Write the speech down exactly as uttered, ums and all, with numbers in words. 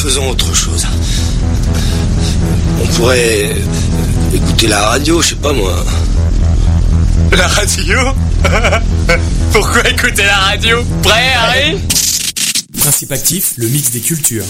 faisons autre chose. On pourrait écouter la radio, je sais pas moi. La radio? Pourquoi écouter la radio? Prêt, Harry? Principe actif, le mix des cultures.